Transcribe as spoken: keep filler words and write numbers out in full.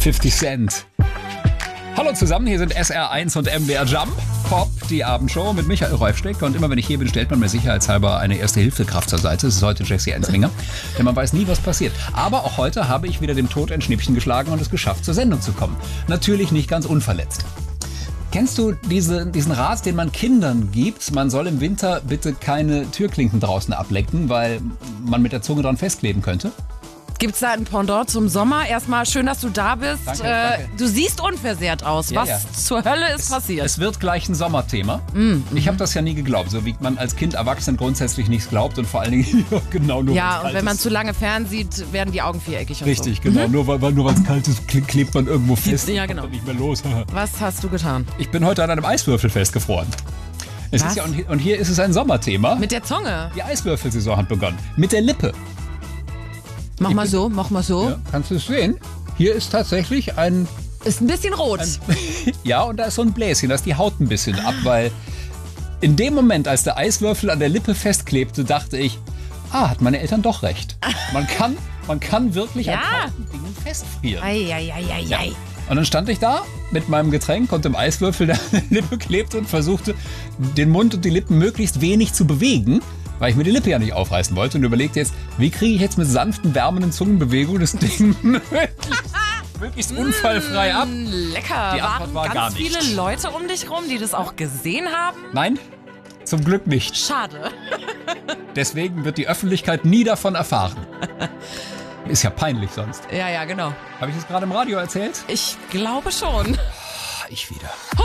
fifty Cent. Hallo zusammen, hier sind S R eins und M D R Jump. Pop, die Abendshow mit Michael Räufsteck. Und immer wenn ich hier bin, stellt man mir sicherheitshalber eine Erste-Hilfe-Kraft zur Seite. Es ist heute Jesse Ensminger, denn man weiß nie, was passiert. Aber auch heute habe ich wieder dem Tod ein Schnippchen geschlagen und es geschafft, zur Sendung zu kommen. Natürlich nicht ganz unverletzt. Kennst du diese, diesen Rat, den man Kindern gibt? Man soll im Winter bitte keine Türklinken draußen ablecken, weil man mit der Zunge dran festkleben könnte? Gibt's da ein Pendant zum Sommer? Erstmal schön, dass du da bist. Danke, äh, danke. Du siehst unversehrt aus. Ja, Was ja. zur Hölle ist Es, passiert? es wird gleich ein Sommerthema. Mm, ich habe das ja nie geglaubt, so wie man als Kind Erwachsenen grundsätzlich nichts glaubt und vor allen Dingen genau nur ja, weil's und kalt wenn man ist. zu lange fernsieht, werden die Augen viereckig und Richtig, so. genau. Nur weil, weil nur weil es kalt ist, kle- klebt man irgendwo fest. Ja, und genau. kommt dann nicht mehr los. Was hast du getan? Ich bin heute an einem Eiswürfel festgefroren. Es Was? ist ja, und, hier, und hier ist es ein Sommerthema. Mit der Zunge. Die Eiswürfelsaison hat begonnen. Mit der Lippe. Mach Ich mal bin- so, mach mal so. Ja, kannst du es sehen? Hier ist tatsächlich ein... Ist ein bisschen rot. Ja, und da ist so ein Bläschen, da ist die Haut ein bisschen ab, weil in dem Moment, als der Eiswürfel an der Lippe festklebte, dachte ich, ah, hat meine Eltern doch recht. Man kann, man kann wirklich Ja. an kalten Dingen festfrieren. Eieieiei. Ja. Und dann stand ich da mit meinem Getränk und dem Eiswürfel, der an der Lippe klebte und versuchte, den Mund und die Lippen möglichst wenig zu bewegen, weil ich mir die Lippe ja nicht aufreißen wollte und überlegte jetzt, wie kriege ich jetzt mit sanften, wärmenden Zungenbewegungen das Ding möglichst, möglichst unfallfrei ab? Lecker. Die Antwort Waren war ganz gar nichts. viele Leute um dich rum, die das auch gesehen haben? Nein, zum Glück nicht. Schade. Deswegen wird die Öffentlichkeit nie davon erfahren. Ist ja peinlich sonst. Ja, ja, genau. Habe ich das gerade im Radio erzählt? Ich glaube schon. Ich wieder.